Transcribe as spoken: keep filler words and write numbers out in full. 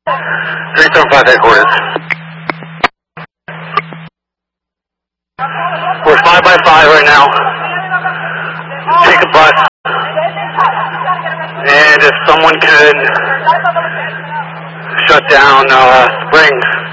three seven five headquarters. We're five by five right now. Take a bus. And if someone could shut down uh, Springs.